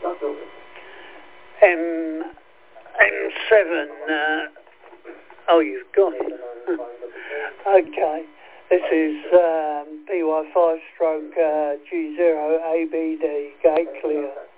M7. Oh, you've gone. Okay. This is PY5 stroke G0 ABD. Gate clear.